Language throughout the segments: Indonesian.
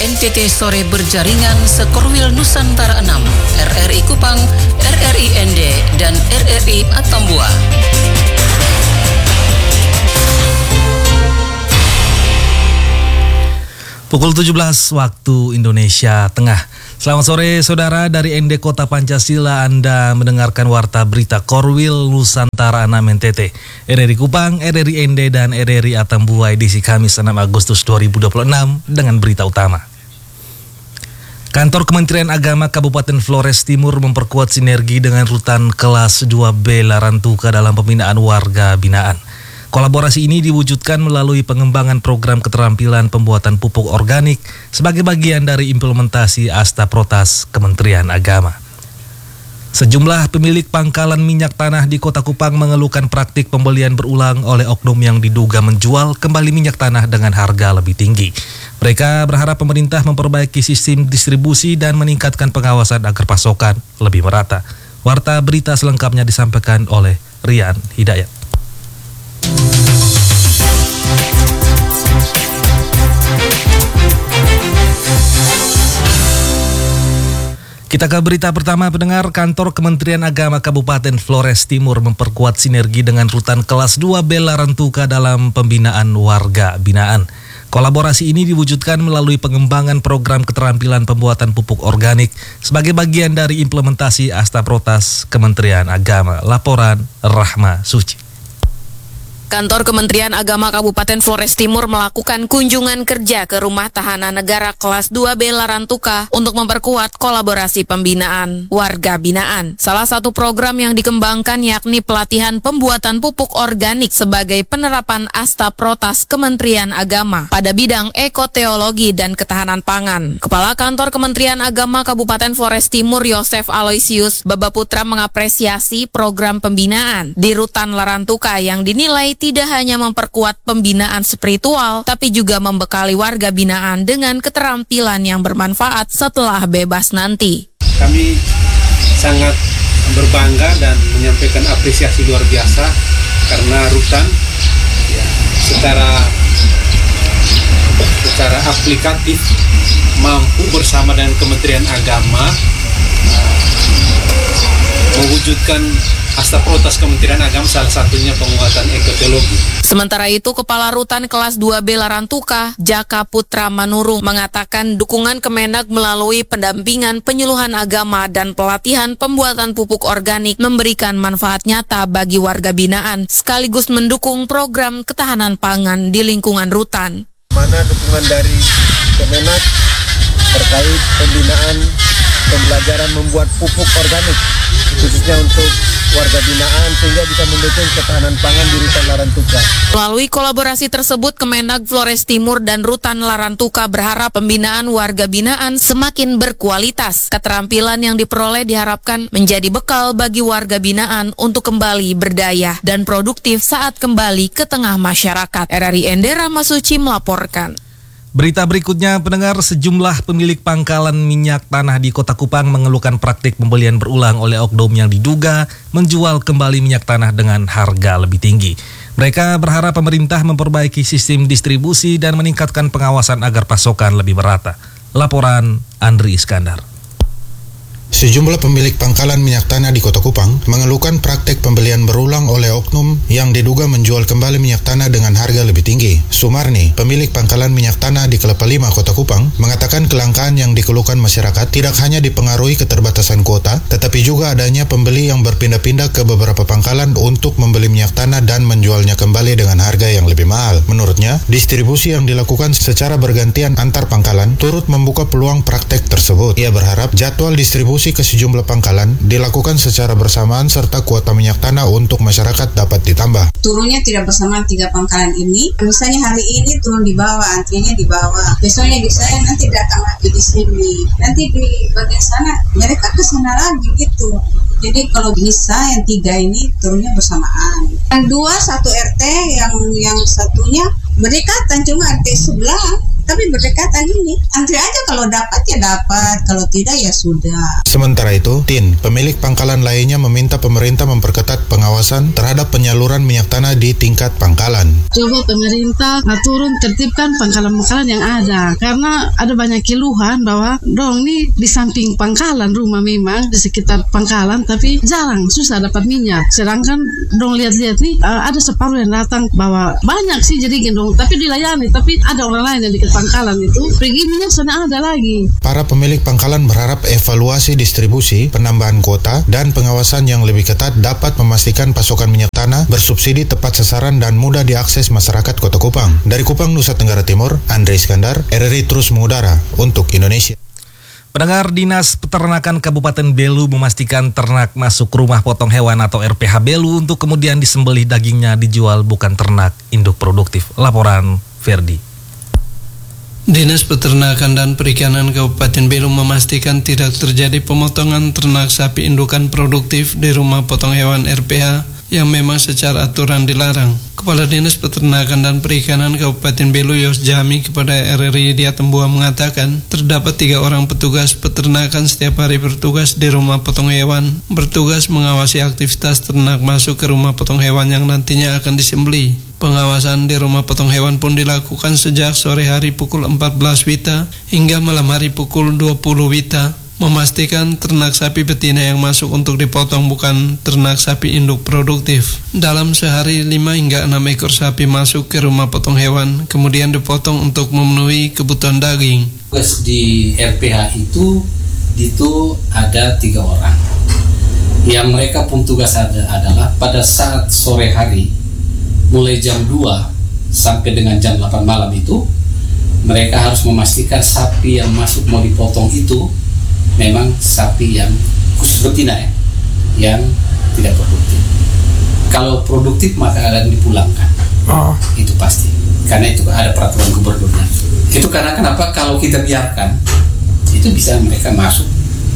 NTT sore berjaringan sekorwil Nusantara 6, RRI Kupang, RRI ND, dan RRI Atambua. Pukul 17 waktu Indonesia Tengah. Selamat sore saudara, dari ND Kota Pancasila Anda mendengarkan Warta Berita Korwil Nusantara 6 NTT, RRI Kupang, RRI ND, dan RRI Atambua edisi Kamis 6 Agustus 2026 dengan berita utama. Kantor Kementerian Agama Kabupaten Flores Timur memperkuat sinergi dengan Rutan Kelas 2B Larantuka dalam pembinaan warga binaan. Kolaborasi ini diwujudkan melalui pengembangan program keterampilan pembuatan pupuk organik sebagai bagian dari implementasi Asta Protas Kementerian Agama. Sejumlah pemilik pangkalan minyak tanah di Kota Kupang mengeluhkan praktik pembelian berulang oleh oknum yang diduga menjual kembali minyak tanah dengan harga lebih tinggi. Mereka berharap pemerintah memperbaiki sistem distribusi dan meningkatkan pengawasan agar pasokan lebih merata. Warta berita selengkapnya disampaikan oleh Rian Hidayat. Kita ke berita pertama, pendengar. Kantor Kementerian Agama Kabupaten Flores Timur memperkuat sinergi dengan Rutan Kelas 2B Larantuka dalam pembinaan warga binaan. Kolaborasi ini diwujudkan melalui pengembangan program keterampilan pembuatan pupuk organik sebagai bagian dari implementasi Asta Protas Kementerian Agama. Laporan Rahma Suci. Kantor Kementerian Agama Kabupaten Flores Timur melakukan kunjungan kerja ke Rumah Tahanan Negara Kelas 2B Larantuka untuk memperkuat kolaborasi pembinaan warga binaan. Salah satu program yang dikembangkan yakni pelatihan pembuatan pupuk organik sebagai penerapan Asta Protas Kementerian Agama pada bidang ekoteologi dan ketahanan pangan. Kepala Kantor Kementerian Agama Kabupaten Flores Timur Yosef Aloysius Babaputra mengapresiasi program pembinaan di Rutan Larantuka yang dinilai tidak hanya memperkuat pembinaan spiritual, tapi juga membekali warga binaan dengan keterampilan yang bermanfaat setelah bebas nanti. Kami sangat berbangga dan menyampaikan apresiasi luar biasa karena Rutan secara aplikatif mampu bersama dengan Kementerian Agama mewujudkan Asta Protas Kementerian Agama, salah satunya penguatan ekoteologi. Sementara itu, Kepala Rutan Kelas 2B Larantuka, Jaka Putra Manurung, mengatakan dukungan Kemenag melalui pendampingan penyuluhan agama dan pelatihan pembuatan pupuk organik memberikan manfaat nyata bagi warga binaan, sekaligus mendukung program ketahanan pangan di lingkungan Rutan. Mana dukungan dari Kemenag terkait pembinaan pembelajaran membuat pupuk organik, khususnya untuk warga binaan sehingga bisa mendukung ketahanan pangan di Rutan Larantuka. Melalui kolaborasi tersebut, Kemenag Flores Timur dan Rutan Larantuka berharap pembinaan warga binaan semakin berkualitas. Keterampilan yang diperoleh diharapkan menjadi bekal bagi warga binaan untuk kembali berdaya dan produktif saat kembali ke tengah masyarakat. RRI ND Rahma Suci melaporkan. Berita berikutnya, pendengar, sejumlah pemilik pangkalan minyak tanah di Kota Kupang mengeluhkan praktik pembelian berulang oleh oknum yang diduga menjual kembali minyak tanah dengan harga lebih tinggi. Mereka berharap pemerintah memperbaiki sistem distribusi dan meningkatkan pengawasan agar pasokan lebih merata. Laporan Andri Iskandar. Sejumlah pemilik pangkalan minyak tanah di Kota Kupang mengeluhkan praktek pembelian berulang oleh oknum yang diduga menjual kembali minyak tanah dengan harga lebih tinggi. Sumarni, pemilik pangkalan minyak tanah di Kelapa Lima, Kota Kupang, mengatakan kelangkaan yang dikeluhkan masyarakat tidak hanya dipengaruhi keterbatasan kuota, tetapi juga adanya pembeli yang berpindah-pindah ke beberapa pangkalan untuk membeli minyak tanah dan menjualnya kembali dengan harga yang lebih mahal. Menurutnya, distribusi yang dilakukan secara bergantian antar pangkalan turut membuka peluang praktek tersebut. Ia berharap jadwal distribusi ke sejumlah pangkalan dilakukan secara bersamaan serta kuota minyak tanah untuk masyarakat dapat ditambah. Turunnya tidak bersamaan 3 pangkalan ini. Misalnya hari ini turun di bawah, antrinya di bawah. Besoknya di saya, nanti datang lagi di sini. Nanti di bagian sana, mereka ke sana lagi gitu. Jadi kalau bisa yang 3 ini turunnya bersamaan. Yang 2 satu RT, yang satunya berdekatan, cuma RT sebelah. Tapi berdekatan ini, antri aja, kalau dapat ya dapat, kalau tidak ya sudah. Sementara itu, Tin, pemilik pangkalan lainnya meminta pemerintah memperketat pengawasan terhadap penyaluran minyak tanah di tingkat pangkalan. Coba pemerintah turun tertibkan pangkalan-pangkalan yang ada, karena ada banyak keluhan bahwa dong nih di samping pangkalan rumah memang di sekitar pangkalan, tapi jarang, susah dapat minyak. Sedangkan dong lihat-lihat nih ada separuh yang datang bahwa banyak sih jadi gendong, tapi dilayani, tapi ada orang lain yang di pangkalan itu pergi minyak sana ada lagi. Para pemilik pangkalan berharap evaluasi distribusi, penambahan kuota, dan pengawasan yang lebih ketat dapat memastikan pasokan minyak tanah bersubsidi tepat sasaran dan mudah diakses masyarakat Kota Kupang. Dari Kupang, Nusa Tenggara Timur, Andre Iskandar, RRI terus mengudara untuk Indonesia. Pendengar, Dinas Peternakan Kabupaten Belu memastikan ternak masuk rumah potong hewan atau RPH Belu untuk kemudian disembelih, dagingnya dijual, bukan ternak induk produktif. Laporan Ferdi. Dinas Peternakan dan Perikanan Kabupaten Belu memastikan tidak terjadi pemotongan ternak sapi indukan produktif di rumah potong hewan RPH yang memang secara aturan dilarang. Kepala Dinas Peternakan dan Perikanan Kabupaten Belu Yos Jami kepada RRI di Atambua mengatakan terdapat 3 orang petugas peternakan setiap hari bertugas di rumah potong hewan, bertugas mengawasi aktivitas ternak masuk ke rumah potong hewan yang nantinya akan disembelih. Pengawasan di rumah potong hewan pun dilakukan sejak sore hari pukul 14 WITA hingga malam hari pukul 20 WITA, memastikan ternak sapi betina yang masuk untuk dipotong bukan ternak sapi induk produktif. Dalam sehari 5 hingga 6 ekor sapi masuk ke rumah potong hewan, kemudian dipotong untuk memenuhi kebutuhan daging. Di RPH itu ada 3 orang. Yang mereka pun tugas adalah pada saat sore hari, mulai jam 2 sampai dengan jam 8 malam itu, mereka harus memastikan sapi yang masuk mau dipotong itu memang sapi yang khusus betina yang tidak produktif. Kalau produktif maka akan dipulangkan. Itu pasti. Karena itu ada peraturan gubernurnya. Itu karena kenapa kalau kita biarkan itu bisa mereka masuk.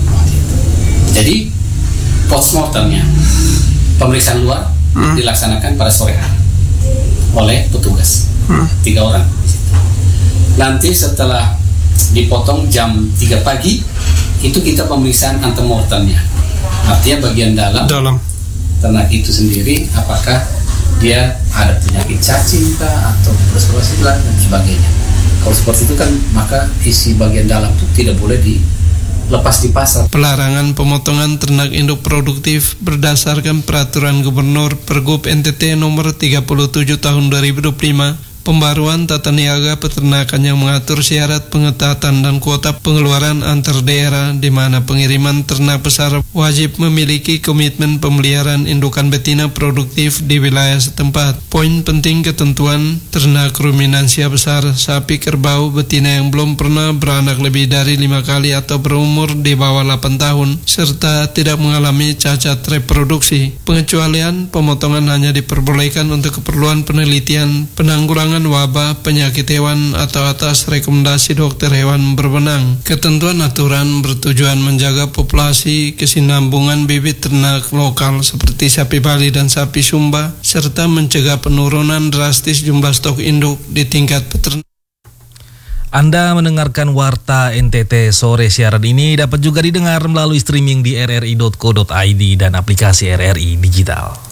Jadi postmortemnya, pemeriksaan luar dilaksanakan pada sore hari oleh petugas 3 orang. Nanti setelah dipotong jam 3 pagi itu kita pemeriksaan antemortemnya, artinya bagian dalam ternak itu sendiri, apakah dia ada penyakit cacing atau berselah dan sebagainya. Kalau seperti itu kan maka isi bagian dalam itu tidak boleh dilepas di pasar. Pelarangan pemotongan ternak induk produktif berdasarkan peraturan Gubernur Pergub NTT nomor 37 tahun 2025. Pembaruan tata niaga peternakan yang mengatur syarat pengetatan dan kuota pengeluaran antar daerah, di mana pengiriman ternak besar wajib memiliki komitmen pemeliharaan indukan betina produktif di wilayah setempat. Poin penting ketentuan ternak ruminansia besar, sapi kerbau betina yang belum pernah beranak lebih dari 5 kali atau berumur di bawah 8 tahun, serta tidak mengalami cacat reproduksi. Pengecualian pemotongan hanya diperbolehkan untuk keperluan penelitian, penanggulangan wabah penyakit hewan atau atas rekomendasi dokter hewan berwenang. Ketentuan aturan bertujuan menjaga populasi kesinambungan bibit ternak lokal seperti sapi Bali dan sapi Sumba, serta mencegah penurunan drastis jumlah stok induk di tingkat peternak. Anda mendengarkan Warta NTT sore. Siaran ini dapat juga didengar melalui streaming di rri.co.id dan aplikasi RRI Digital.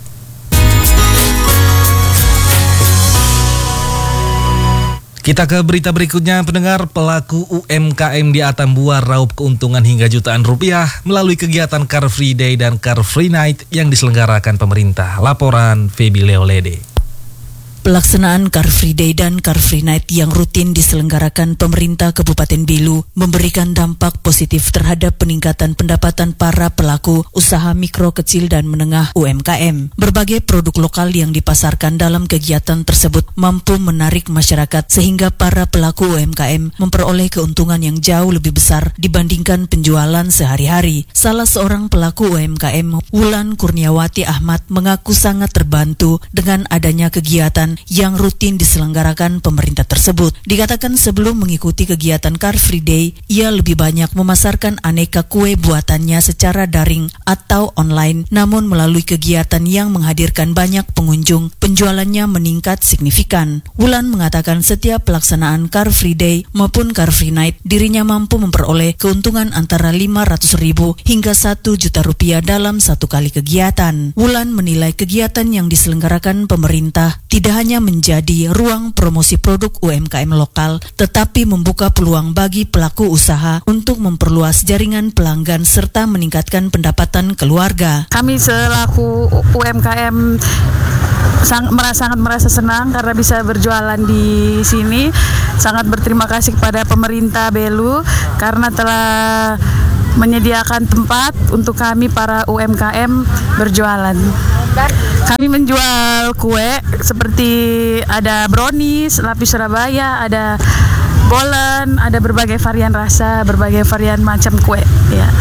Kita ke berita berikutnya, pendengar. Pelaku UMKM di Atambua raup keuntungan hingga jutaan rupiah melalui kegiatan Car Free Day dan Car Free Night yang diselenggarakan pemerintah. Laporan Feby Leolede. Pelaksanaan Car Free Day dan Car Free Night yang rutin diselenggarakan pemerintah Kabupaten Belu memberikan dampak positif terhadap peningkatan pendapatan para pelaku usaha mikro, kecil, dan menengah UMKM. Berbagai produk lokal yang dipasarkan dalam kegiatan tersebut mampu menarik masyarakat sehingga para pelaku UMKM memperoleh keuntungan yang jauh lebih besar dibandingkan penjualan sehari-hari. Salah seorang pelaku UMKM, Wulan Kurniawati Ahmad, mengaku sangat terbantu dengan adanya kegiatan kegiatan yang rutin diselenggarakan pemerintah tersebut. Dikatakan sebelum mengikuti kegiatan Car Free Day, ia lebih banyak memasarkan aneka kue buatannya secara daring atau online. Namun melalui kegiatan yang menghadirkan banyak pengunjung, penjualannya meningkat signifikan. Wulan mengatakan setiap pelaksanaan Car Free Day maupun Car Free Night, dirinya mampu memperoleh keuntungan antara 500.000 hingga 1 juta rupiah dalam satu kali kegiatan. Wulan menilai kegiatan yang diselenggarakan pemerintah tidak hanya menjadi ruang promosi produk UMKM lokal, tetapi membuka peluang bagi pelaku usaha untuk memperluas jaringan pelanggan serta meningkatkan pendapatan keluarga. Kami selaku UMKM sangat merasa senang karena bisa berjualan di sini. Sangat berterima kasih kepada pemerintah Belu karena telah menyediakan tempat untuk kami para UMKM berjualan. Kami menjual kue seperti ada brownies, lapis Surabaya, ada bolen, ada berbagai varian rasa, berbagai varian macam kue. Ya.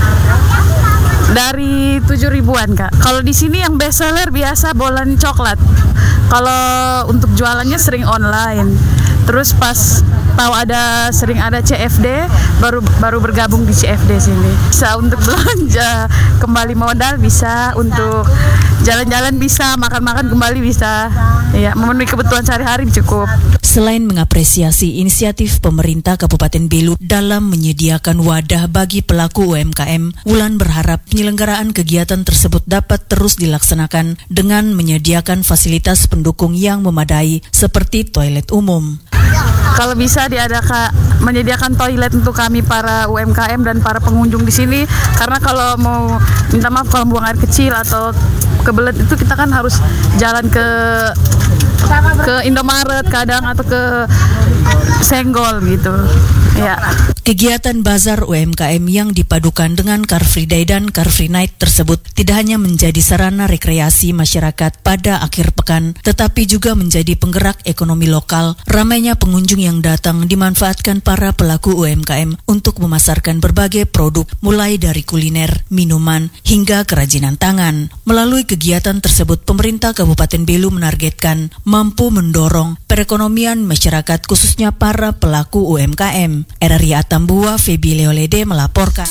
Dari 7.000-an Kak. Kalau di sini yang best seller biasa bolen coklat. Kalau untuk jualannya sering online. Terus pas tahu sering ada CFD, baru bergabung di CFD sini. Bisa untuk belanja kembali modal, bisa untuk jalan-jalan, bisa makan-makan kembali, bisa. Ya, memenuhi kebutuhan sehari-hari cukup. Selain mengapresiasi inisiatif pemerintah Kabupaten Belu dalam menyediakan wadah bagi pelaku UMKM, Wulan berharap penyelenggaraan kegiatan tersebut dapat terus dilaksanakan dengan menyediakan fasilitas pendukung yang memadai seperti toilet umum. Kalau bisa menyediakan toilet untuk kami para UMKM dan para pengunjung di sini, karena kalau mau minta maaf kalau buang air kecil atau kebelet itu kita kan harus jalan ke Indomaret kadang atau ke Senggol gitu. Ya. Kegiatan bazar UMKM yang dipadukan dengan Car Free Day dan Car Free Night tersebut tidak hanya menjadi sarana rekreasi masyarakat pada akhir pekan, tetapi juga menjadi penggerak ekonomi lokal. Ramainya pengunjung yang datang dimanfaatkan para pelaku UMKM untuk memasarkan berbagai produk, mulai dari kuliner, minuman, hingga kerajinan tangan. Melalui kegiatan tersebut, pemerintah Kabupaten Belu menargetkan mampu mendorong perekonomian masyarakat, khususnya para pelaku UMKM. RRI Atambua, Febi Leolede melaporkan.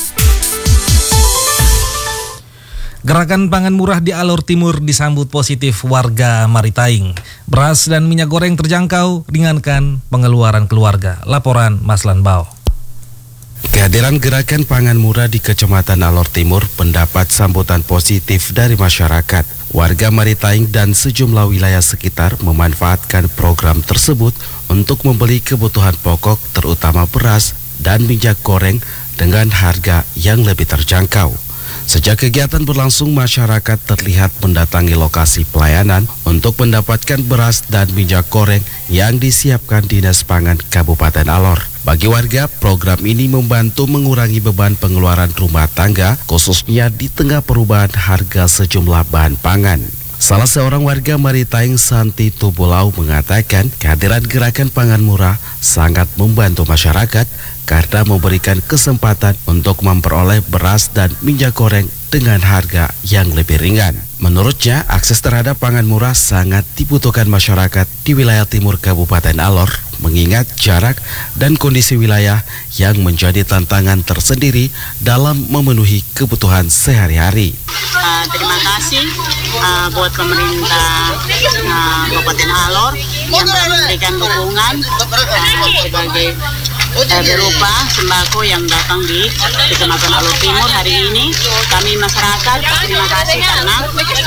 Gerakan pangan murah di Alor Timur disambut positif warga Maritaing. Beras dan minyak goreng terjangkau, ringankan pengeluaran keluarga. Laporan Maslan Bao. Kehadiran gerakan pangan murah di Kecamatan Alor Timur mendapat sambutan positif dari masyarakat. Warga Maritaing dan sejumlah wilayah sekitar memanfaatkan program tersebut untuk membeli kebutuhan pokok terutama beras dan minyak goreng dengan harga yang lebih terjangkau. Sejak kegiatan berlangsung, masyarakat terlihat mendatangi lokasi pelayanan untuk mendapatkan beras dan minyak goreng yang disiapkan Dinas Pangan Kabupaten Alor. Bagi warga, program ini membantu mengurangi beban pengeluaran rumah tangga, khususnya di tengah perubahan harga sejumlah bahan pangan. Salah seorang warga Maritaing, Santi Tubulau, mengatakan kehadiran gerakan pangan murah sangat membantu masyarakat karena memberikan kesempatan untuk memperoleh beras dan minyak goreng dengan harga yang lebih ringan. Menurutnya, akses terhadap pangan murah sangat dibutuhkan masyarakat di wilayah timur Kabupaten Alor, mengingat jarak dan kondisi wilayah yang menjadi tantangan tersendiri dalam memenuhi kebutuhan sehari-hari. Terima kasih buat pemerintah Kabupaten Alor yang telah memberikan dukungan sebagai berupa sembako yang datang di Kecamatan Alor Timur hari ini. Kami masyarakat terima kasih karena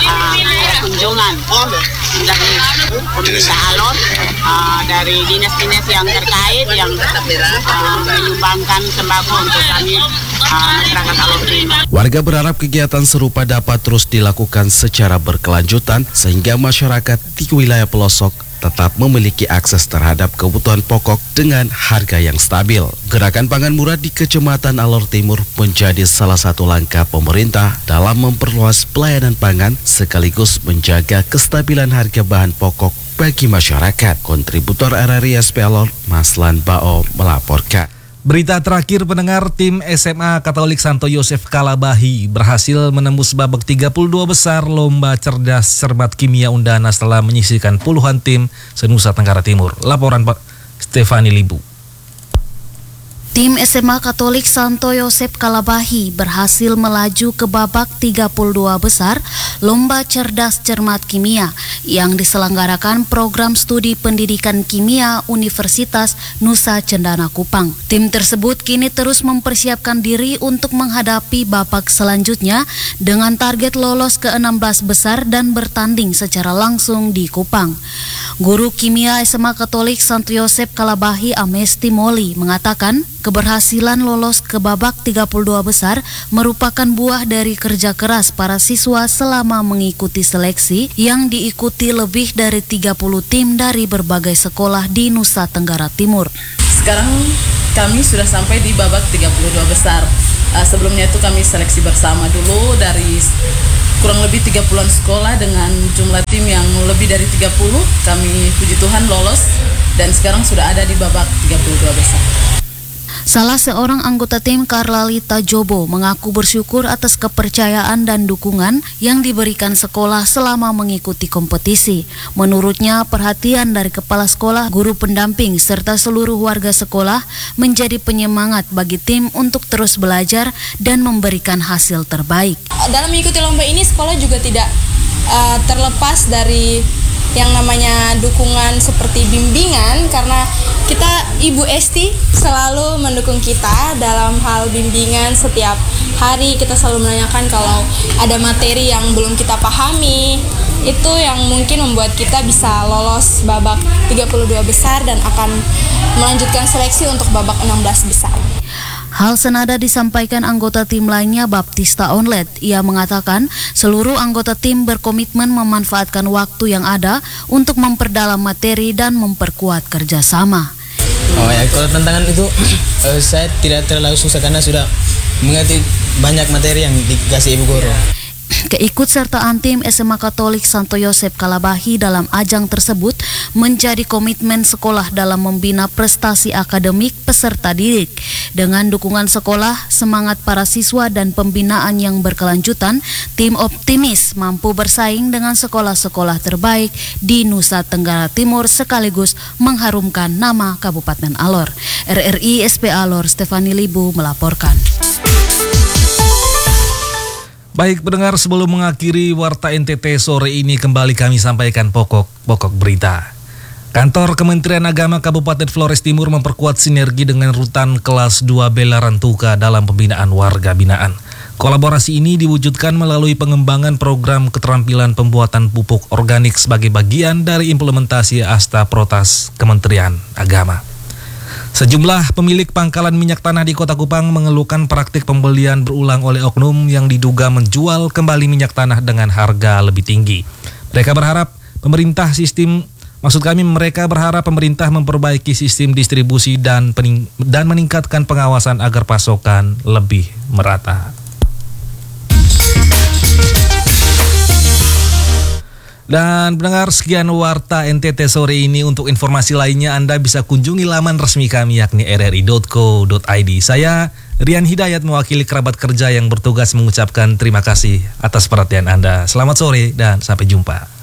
kunjungan dari pemerintah Alor, dari dinas-dinas yang terkait yang menyumbangkan sembako untuk kami masyarakat Alor Timur. Warga berharap kegiatan serupa dapat terus dilakukan secara berkelanjutan sehingga masyarakat di wilayah pelosok tetap memiliki akses terhadap kebutuhan pokok dengan harga yang stabil. Gerakan pangan murah di Kecamatan Alor Timur menjadi salah satu langkah pemerintah dalam memperluas pelayanan pangan sekaligus menjaga kestabilan harga bahan pokok bagi masyarakat. Kontributor RRI SP Alor, Maslan Bao melaporkan. Berita terakhir pendengar, tim SMA Katolik Santo Yosef Kalabahi berhasil menembus babak 32 besar Lomba Cerdas Cermat Kimia Undana setelah menyisihkan puluhan tim se-Nusa Tenggara Timur. Laporan Pak Stefani Libu. Tim SMA Katolik Santo Yosef Kalabahi berhasil melaju ke babak 32 besar Lomba Cerdas Cermat Kimia yang diselenggarakan Program Studi Pendidikan Kimia Universitas Nusa Cendana Kupang. Tim tersebut kini terus mempersiapkan diri untuk menghadapi babak selanjutnya dengan target lolos ke 16 besar dan bertanding secara langsung di Kupang. Guru Kimia SMA Katolik Santo Yosef Kalabahi Amesti Moli mengatakan keberhasilan lolos ke babak 32 besar merupakan buah dari kerja keras para siswa selama mengikuti seleksi yang diikuti lebih dari 30 tim dari berbagai sekolah di Nusa Tenggara Timur. Sekarang kami sudah sampai di babak 32 besar. Sebelumnya itu kami seleksi bersama dulu dari kurang lebih 30-an sekolah dengan jumlah tim yang lebih dari 30. Kami puji Tuhan lolos dan sekarang sudah ada di babak 32 besar. Salah seorang anggota tim, Karlalita Jobo, mengaku bersyukur atas kepercayaan dan dukungan yang diberikan sekolah selama mengikuti kompetisi. Menurutnya, perhatian dari kepala sekolah, guru pendamping, serta seluruh warga sekolah menjadi penyemangat bagi tim untuk terus belajar dan memberikan hasil terbaik. Dalam mengikuti lomba ini, sekolah juga tidak terlepas dari yang namanya dukungan seperti bimbingan, karena kita Ibu Esti selalu mendukung kita dalam hal bimbingan. Setiap hari kita selalu menanyakan kalau ada materi yang belum kita pahami, itu yang mungkin membuat kita bisa lolos babak 32 besar dan akan melanjutkan seleksi untuk babak 16 besar. Hal senada disampaikan anggota tim lainnya, Baptista Onlet. Ia mengatakan seluruh anggota tim berkomitmen memanfaatkan waktu yang ada untuk memperdalam materi dan memperkuat kerjasama. Kalau tantangan itu saya tidak terlalu susah karena sudah mengerti banyak materi yang dikasih Ibu Guru. Keikutsertaan tim SMA Katolik Santo Yosef Kalabahi dalam ajang tersebut menjadi komitmen sekolah dalam membina prestasi akademik peserta didik. Dengan dukungan sekolah, semangat para siswa dan pembinaan yang berkelanjutan, tim optimis mampu bersaing dengan sekolah-sekolah terbaik di Nusa Tenggara Timur sekaligus mengharumkan nama Kabupaten Alor. RRI SP Alor, Stefani Libu melaporkan. Baik pendengar, sebelum mengakhiri Warta NTT sore ini kembali kami sampaikan pokok berita. Kantor Kementerian Agama Kabupaten Flores Timur memperkuat sinergi dengan Rutan Kelas 2B Larantuka dalam pembinaan warga binaan. Kolaborasi ini diwujudkan melalui pengembangan program keterampilan pembuatan pupuk organik sebagai bagian dari implementasi Asta Protas Kementerian Agama. Sejumlah pemilik pangkalan minyak tanah di Kota Kupang mengeluhkan praktik pembelian berulang oleh oknum yang diduga menjual kembali minyak tanah dengan harga lebih tinggi. Mereka berharap pemerintah memperbaiki sistem distribusi dan meningkatkan pengawasan agar pasokan lebih merata. Dan pendengar, sekian Warta NTT sore ini. Untuk informasi lainnya Anda bisa kunjungi laman resmi kami yakni rri.co.id. Saya Rian Hidayat mewakili kerabat kerja yang bertugas mengucapkan terima kasih atas perhatian Anda. Selamat sore dan sampai jumpa.